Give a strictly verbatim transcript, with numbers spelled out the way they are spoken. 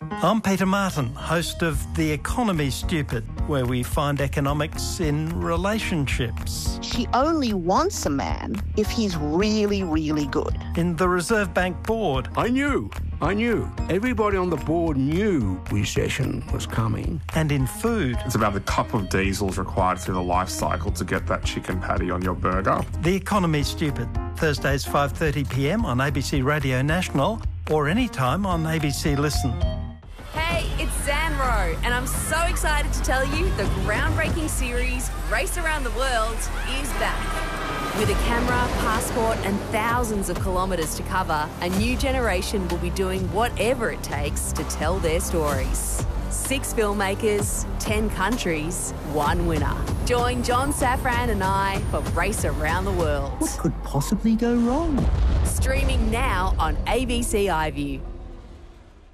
I'm Peter Martin, host of The Economy Stupid, where we find economics in relationships. She only wants a man if he's really, really good. In the Reserve Bank Board. I knew. I knew. Everybody on the board knew recession was coming. And in food. It's about the cup of diesels required through the life cycle to get that chicken patty on your burger. The Economy Stupid, Thursdays five thirty p m on A B C Radio National or anytime on A B C Listen. Hey, it's Zanro, and I'm so excited to tell you the groundbreaking series Race Around the World is back. With a camera, passport and thousands of kilometres to cover, a new generation will be doing whatever it takes to tell their stories. Six filmmakers, ten countries, one winner. Join John Safran and I for Race Around the World. What could possibly go wrong? Streaming now on A B C iView.